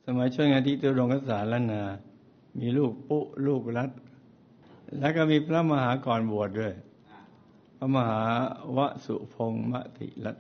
สมัยช่วยงานที่ตุรงคสารล้านนามีลูกปุ๊ลูกรัดแล้วก็มีพระมหาก่อนบวชด้วยพระมหาวสุพงษ์มติรัต